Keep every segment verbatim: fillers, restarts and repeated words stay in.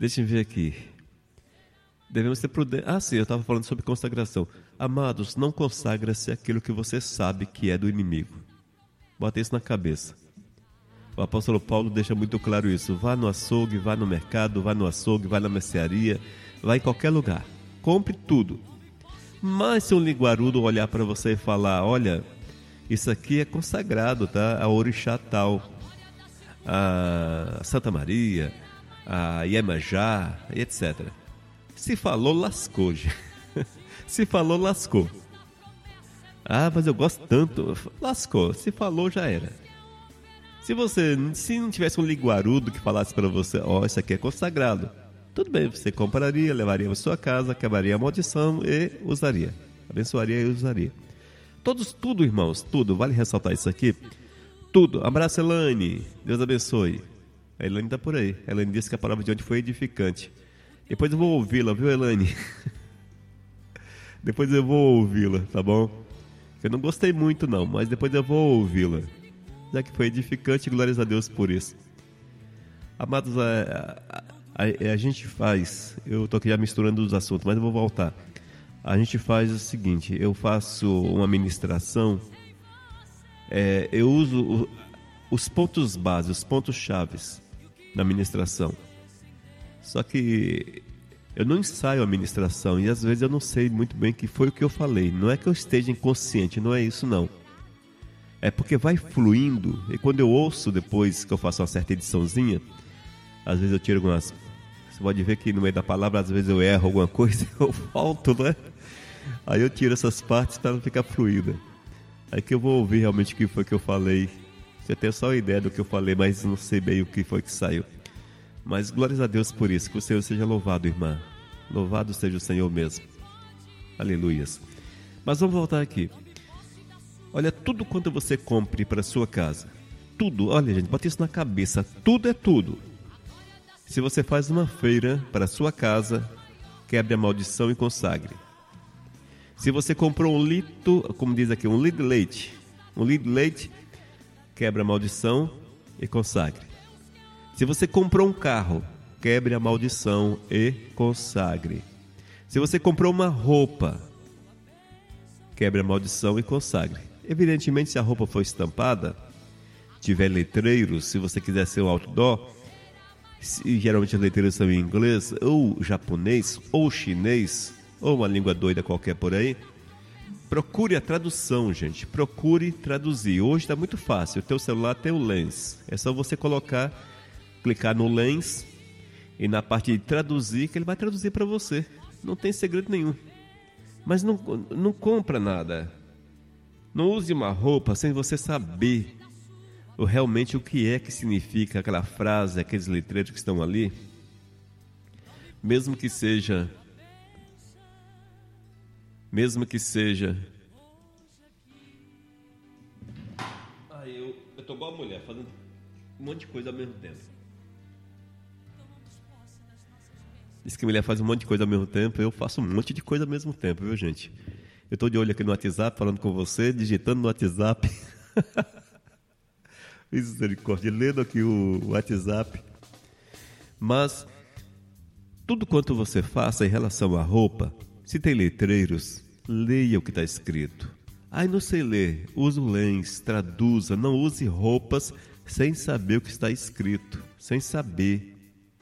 Deixa eu ver aqui. Devemos ser prudentes. Ah, sim, eu estava falando sobre consagração. Amados, não consagra-se aquilo que você sabe que é do inimigo. Bota isso na cabeça. O apóstolo Paulo deixa muito claro isso. Vá no açougue, vá no mercado, vá no açougue, vá na mercearia, vá em qualquer lugar. Compre tudo. Mas se um linguarudo olhar para você e falar, olha, isso aqui é consagrado, tá? A orixá tal, a Santa Maria, a Iemanjá, etcétera. Se falou, lascou, gente. Se falou, lascou. Ah, mas eu gosto tanto. Lascou. Se falou, já era. Se você, se não tivesse um linguarudo que falasse para você, ó, oh, isso aqui é consagrado, tudo bem, você compraria, levaria para sua casa, quebraria a maldição e usaria. Abençoaria e usaria. Todos, tudo, irmãos, tudo. Vale ressaltar isso aqui. Tudo. Abraço, Elaine. Deus abençoe. A Elaine está por aí. A Elaine disse que a palavra de ontem foi edificante. Depois eu vou ouvi-la, viu, Elaine? Depois eu vou ouvi-la, tá bom? Eu não gostei muito, não, mas depois eu vou ouvi-la. Já que foi edificante, glórias a Deus por isso. Amados, a, a, a, a gente faz... Eu estou aqui já misturando os assuntos, mas eu vou voltar. A gente faz o seguinte, eu faço uma ministração, é, eu uso o, os pontos básicos, os pontos chaves da ministração. Só que eu não ensaio a ministração e às vezes eu não sei muito bem o que foi o que eu falei. Não é que eu esteja inconsciente, não é isso não. É porque vai fluindo e quando eu ouço depois que eu faço uma certa ediçãozinha, às vezes eu tiro algumas... Você pode ver que no meio da palavra às vezes eu erro alguma coisa, eu volto, né? Aí eu tiro essas partes para ela ficar fluida. Aí que eu vou ouvir realmente o que foi que eu falei. Você tem só uma ideia do que eu falei, mas não sei bem o que foi que saiu. Mas glórias a Deus por isso, que o Senhor seja louvado, irmã. Louvado seja o Senhor mesmo. Aleluias. Mas vamos voltar aqui. Olha, tudo quanto você compre para sua casa, tudo, olha gente, bota isso na cabeça, tudo é tudo. Se você faz uma feira para sua casa, quebre a maldição e consagre. Se você comprou um litro, como diz aqui, um litro de leite, um litro de leite, quebra a maldição e consagre. Se você comprou um carro, quebre a maldição e consagre. Se você comprou uma roupa, quebre a maldição e consagre. Evidentemente, se a roupa for estampada, tiver letreiros, se você quiser ser um outdoor, se, geralmente as letreiras são em inglês, ou japonês, ou chinês, ou uma língua doida qualquer por aí, procure a tradução, gente. Procure traduzir. Hoje está muito fácil. O teu celular tem o Lens. É só você colocar... clicar no Lens e na parte de traduzir, que ele vai traduzir para você. Não tem segredo nenhum. Mas não, não compra nada. Não use uma roupa sem você saber o, realmente o que é que significa aquela frase, aqueles letreiros que estão ali. Mesmo que seja... Mesmo que seja... Ah, eu estou igual a mulher, fazendo um monte de coisa ao mesmo tempo. Diz que a mulher faz um monte de coisa ao mesmo tempo, eu faço um monte de coisa ao mesmo tempo, viu, gente? Eu estou de olho aqui no WhatsApp, falando com você, digitando no WhatsApp. Misericórdia, lendo aqui o WhatsApp. Mas, tudo quanto você faça em relação à roupa, se tem letreiros, leia o que está escrito. Ai, não sei ler, use o Lens, traduza, não use roupas sem saber o que está escrito, sem saber.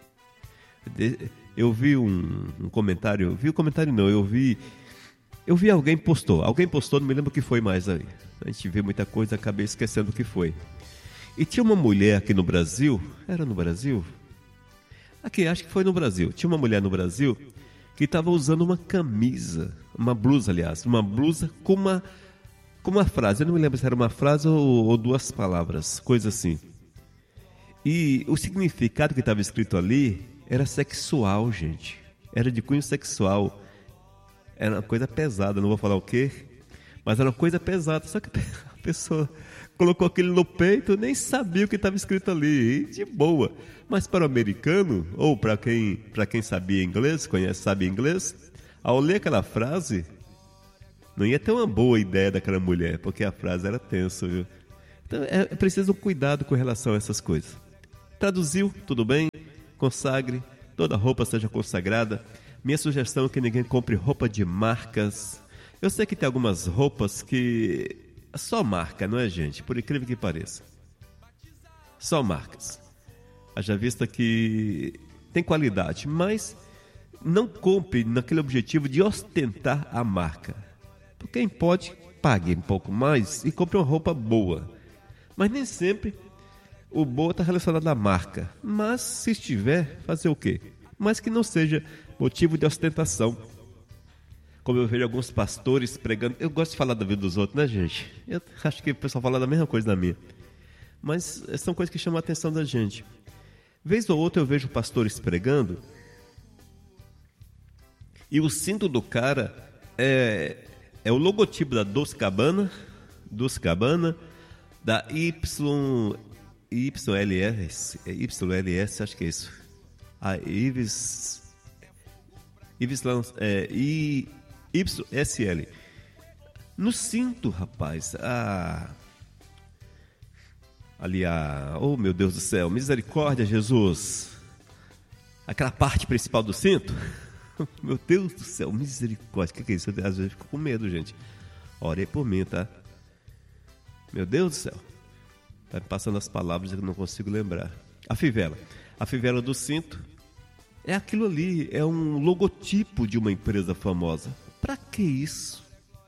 Eu vi um, um comentário, vi o um comentário não, eu vi, eu vi alguém postou, alguém postou, não me lembro o que foi mais aí. A gente vê muita coisa, acabei esquecendo o que foi. E tinha uma mulher aqui no Brasil, era no Brasil? Aqui, acho que foi no Brasil. Tinha uma mulher no Brasil que estava usando uma camisa, uma blusa, aliás, uma blusa com uma, com uma frase. Eu não me lembro se era uma frase ou, ou duas palavras, coisa assim. E o significado que estava escrito ali era sexual, gente. Era de cunho sexual. Era uma coisa pesada, não vou falar o quê, mas era uma coisa pesada. Só que a pessoa colocou aquilo no peito, nem sabia o que estava escrito ali, de boa. Mas para o americano, ou para quem, para quem sabia inglês, conhece, sabe inglês, ao ler aquela frase, não ia ter uma boa ideia daquela mulher, porque a frase era tensa, viu? Então é, é preciso um cuidado com relação a essas coisas. Traduziu, tudo bem, consagre, toda roupa seja consagrada. Minha sugestão é que ninguém compre roupa de marcas. Eu sei que tem algumas roupas que só marca, não é, gente? Por incrível que pareça. Só marcas. Haja vista que tem qualidade, mas não compre naquele objetivo de ostentar a marca. Quem pode, pague um pouco mais e compre uma roupa boa. Mas nem sempre o boa está relacionado à marca. Mas se estiver, fazer o quê? Mas que não seja motivo de ostentação. Como eu vejo alguns pastores pregando. Eu gosto de falar da vida dos outros, né, gente? Eu acho que o pessoal fala da mesma coisa da minha. Mas são coisas que chamam a atenção da gente. Vez ou outra eu vejo pastores pregando e o cinto do cara é, é o logotipo da Dolce Gabbana, Dolce Gabbana, da Y, YLS, YLS, acho que é isso. A Yves, Yves é, Y S L. No cinto, rapaz, a... Ali a... Oh, meu Deus do céu, misericórdia, Jesus. Aquela parte principal do cinto. Meu Deus do céu, misericórdia. O que, que é isso? Eu, às vezes fico com medo, gente. Ore por mim, tá? Meu Deus do céu. Tá me passando as palavras que eu não consigo lembrar. A fivela. A fivela do cinto é aquilo ali. É um logotipo de uma empresa famosa. Pra que isso?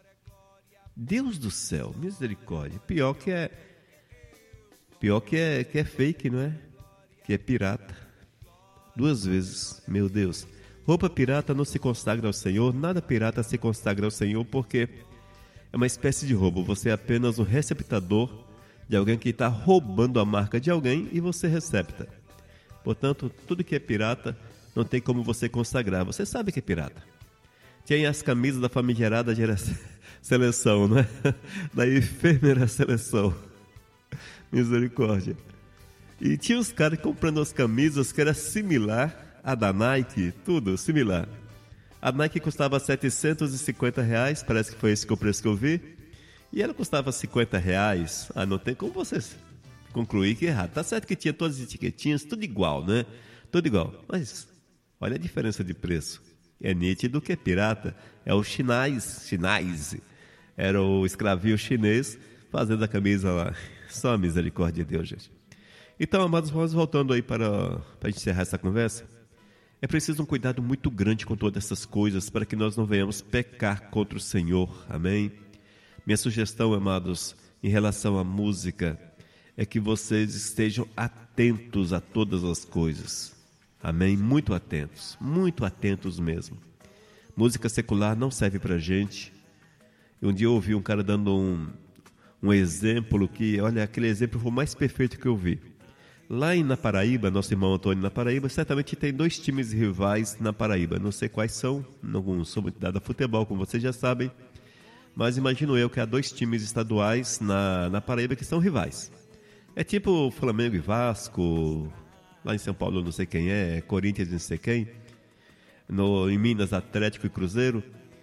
Deus do céu, misericórdia. Pior que é... Pior que é, que é fake, não é? Que é pirata. Duas vezes, meu Deus. Roupa pirata não se consagra ao Senhor, nada pirata se consagra ao Senhor, porque é uma espécie de roubo. Você é apenas um receptador de alguém que está roubando a marca de alguém e você recepta. Portanto, tudo que é pirata não tem como você consagrar. Você sabe que é pirata. Tinha as camisas da famigerada seleção, não é? Da efêmera seleção. Misericórdia. E tinha os caras comprando as camisas que era similar à da Nike, tudo similar. A Nike custava setecentos e cinquenta reais, parece que foi esse que o preço que eu vi. E ela custava cinquenta reais. Ah, não tem como vocês concluir que é errado. Tá certo que tinha todas as etiquetinhas, tudo igual, né? Tudo igual. Mas olha a diferença de preço. É nítido que é pirata. É o chinês, chinês. Era o escravio chinês fazendo a camisa lá. Só a misericórdia de Deus, gente. Então, amados irmãos, voltando aí para, para encerrar essa conversa, é preciso um cuidado muito grande com todas essas coisas para que nós não venhamos pecar contra o Senhor. Amém? Minha sugestão, amados, em relação à música, é que vocês estejam atentos a todas as coisas. Amém? Muito atentos, muito atentos mesmo. Música secular não serve para gente. Um dia eu ouvi um cara dando um... Um exemplo que, olha, aquele exemplo foi o mais perfeito que eu vi. Lá em, na Paraíba, nosso irmão Antônio na Paraíba, certamente tem dois times rivais na Paraíba. Não sei quais são, não sou muito dado a futebol, como vocês já sabem. Mas imagino eu que há dois times estaduais na, na Paraíba que são rivais. É tipo Flamengo e Vasco, lá em São Paulo não sei quem é, Corinthians não sei quem. No, em Minas, Atlético e Cruzeiro.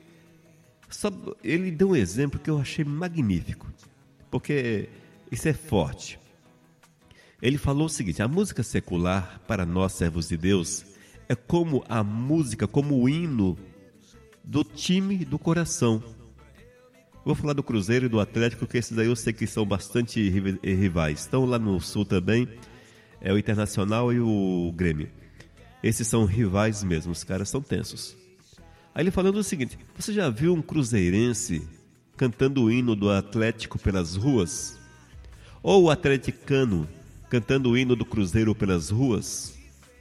Só, ele deu um exemplo que eu achei magnífico. Porque isso é forte. Ele falou o seguinte: a música secular, para nós servos de Deus, é como a música, como o hino do time do coração. Vou falar do Cruzeiro e do Atlético, que esses aí eu sei que são bastante rivais. Estão lá no Sul também, é o Internacional e o Grêmio. Esses são rivais mesmo, os caras são tensos. Aí ele falando o seguinte: você já viu um cruzeirense cantando o hino do Atlético pelas ruas? Ou o atleticano cantando o hino do Cruzeiro pelas ruas?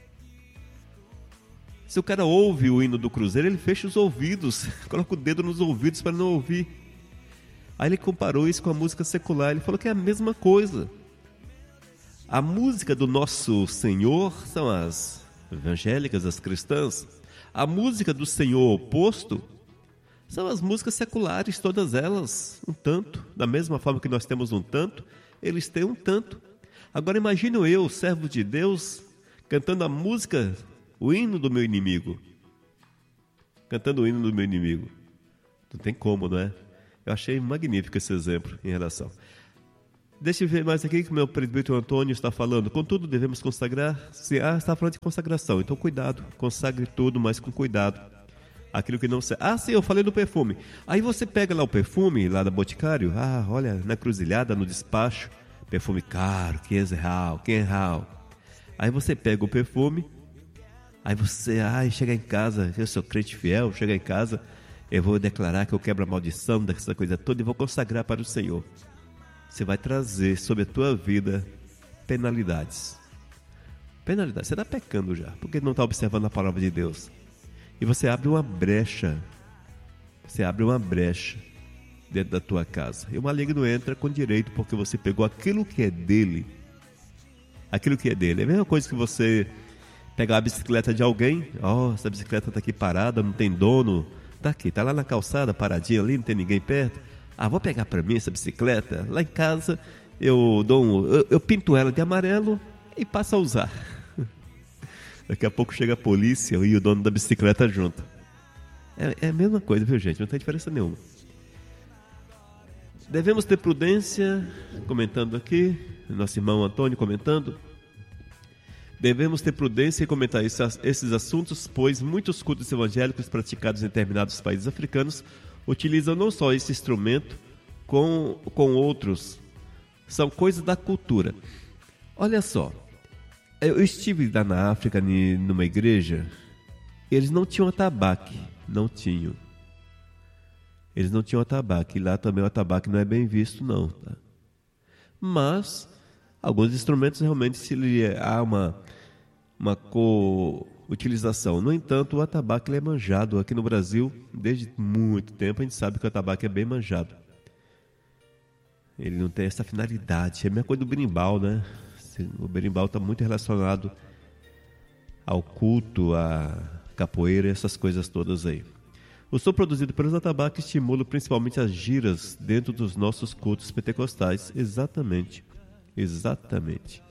Se o cara ouve o hino do Cruzeiro, ele fecha os ouvidos, coloca o dedo nos ouvidos para não ouvir. Aí ele comparou isso com a música secular, ele falou que é a mesma coisa. A música do nosso Senhor são as evangélicas, as cristãs. A música do Senhor oposto são as músicas seculares, todas elas, um tanto. Da mesma forma que nós temos um tanto, eles têm um tanto. Agora imagino eu, servo de Deus, cantando a música, o hino do meu inimigo. Cantando o hino do meu inimigo. Não tem como, não é? Eu achei magnífico esse exemplo em relação. Deixa eu ver mais aqui que o meu presbítero Antônio está falando. Contudo, devemos consagrar... Se, ah, está falando de consagração. Então, cuidado. Consagre tudo, mas com cuidado. Aquilo que não serve. Ah, sim, eu falei do perfume. Aí você pega lá o perfume, lá da Boticário. Ah, olha, na cruzilhada, no despacho. Perfume caro, quinhentos reais, quinhentos reais. Aí você pega o perfume. Aí você, ai, chega em casa. Eu sou crente fiel, chega em casa. Eu vou declarar que eu quebro a maldição dessa coisa toda e vou consagrar para o Senhor. Você vai trazer sobre a tua vida penalidades. Penalidades. Você está pecando já, porque não está observando a palavra de Deus. E você abre uma brecha. Você abre uma brecha dentro da tua casa. E o maligno entra com direito, porque você pegou aquilo que é dele. Aquilo que é dele. É a mesma coisa que você pegar a bicicleta de alguém. Ó, oh, essa bicicleta está aqui parada, não tem dono. Está aqui, está lá na calçada, paradinha ali, não tem ninguém perto. Ah, vou pegar para mim essa bicicleta. Lá em casa eu dou um, eu, eu pinto ela de amarelo e passo a usar. Daqui a pouco chega a polícia e o dono da bicicleta junto. É, é a mesma coisa, viu, gente? Não tem diferença nenhuma. Devemos ter prudência, comentando aqui, nosso irmão Antônio comentando. Devemos ter prudência em comentar esses assuntos, pois muitos cultos evangélicos praticados em determinados países africanos utilizam não só esse instrumento com, com outros. São coisas da cultura. Olha só, eu estive lá na África, numa igreja, eles não tinham atabaque, não tinham. Eles não tinham atabaque, e lá também o atabaque não é bem visto não, tá? Mas alguns instrumentos realmente se há uma, uma co-utilização. No entanto, o atabaque ele é manjado aqui no Brasil desde muito tempo. A gente sabe que o atabaque é bem manjado. Ele não tem essa finalidade. É a mesma coisa do berimbau, né? O berimbau está muito relacionado ao culto, à capoeira e essas coisas todas aí. O som produzido pelos atabaques estimula principalmente as giras dentro dos nossos cultos pentecostais. Exatamente. Exatamente.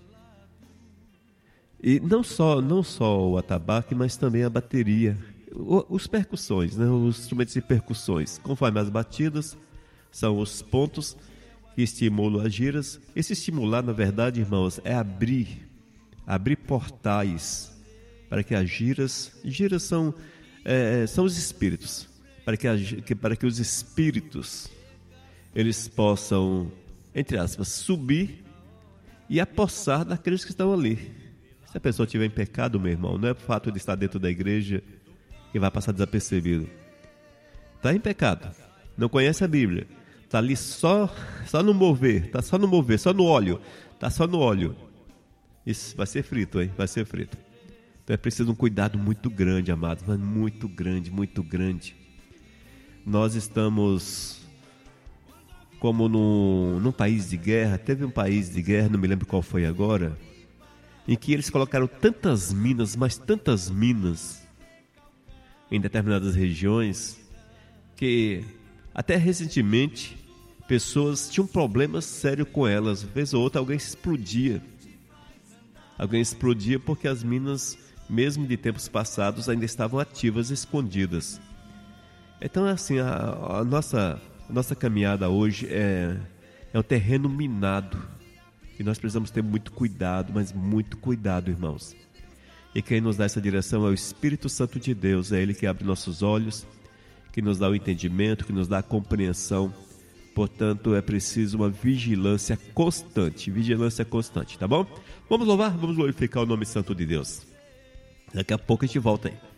E não só, não só o atabaque, mas também a bateria. Os percussões, né? Os instrumentos de percussões. Conforme as batidas, são os pontos que estimulam as giras. Esse estimular, na verdade, irmãos, é abrir, abrir portais para que as giras... Giras são, é, são os espíritos. Para que, a, que, para que os espíritos, eles possam, entre aspas, subir e apossar daqueles que estão ali. Se a pessoa estiver em pecado, meu irmão, não é o fato de estar dentro da igreja que vai passar desapercebido. Está em pecado, não conhece a Bíblia, está ali só, só no mover, está só no mover, só no óleo, está só no óleo. Isso vai ser frito, hein? Vai ser frito. Então é preciso um cuidado muito grande, amados, mas muito grande, muito grande. Nós estamos como no, num país de guerra. Teve um país de guerra, não me lembro qual foi agora, em que eles colocaram tantas minas, mas tantas minas em determinadas regiões, que até recentemente pessoas tinham problemas sérios com elas. Vez ou outra alguém explodia. Alguém explodia porque as minas, mesmo de tempos passados, ainda estavam ativas, escondidas. Então, assim, a, a, nossa, a nossa caminhada hoje é, é um terreno minado. E nós precisamos ter muito cuidado, mas muito cuidado, irmãos. E quem nos dá essa direção é o Espírito Santo de Deus. É Ele que abre nossos olhos, que nos dá o entendimento, que nos dá a compreensão. Portanto, é preciso uma vigilância constante. Vigilância constante, tá bom? Vamos louvar, vamos glorificar o nome santo de Deus. Daqui a pouco a gente volta aí.